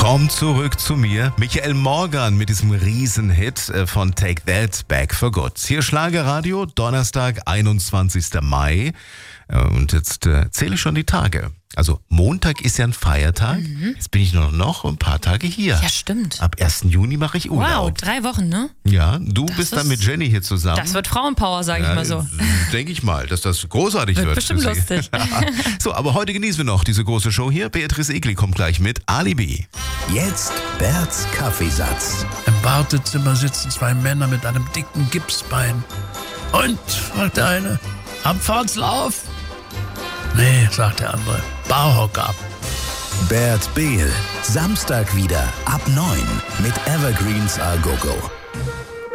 Komm zurück zu mir. Michael Morgan mit diesem Riesenhit von Take That, Back for Good. Hier Schlagerradio, Donnerstag, 21. Mai. Und jetzt zähle ich schon die Tage. Also Montag ist ja ein Feiertag. Jetzt bin ich nur noch ein paar Tage hier. Ja, stimmt. Ab 1. Juni mache ich Urlaub. Wow, 3 Wochen, ne? Ja, du bist dann mit Jenny hier zusammen. Das wird Frauenpower, sage ich mal so. Denke ich mal, dass das großartig wird. Bestimmt für Sie. lustig. So, aber heute genießen wir noch diese große Show hier. Beatrice Egli kommt gleich mit Alibi. Jetzt Berts Kaffeesatz. Im Wartezimmer sitzen 2 Männer mit einem dicken Gipsbein. Und, fragt der eine, Abfahrtslauf? Nee, sagt der andere, Barhocker. Bert Behl, Samstag wieder ab 9 mit Evergreens A Go Go.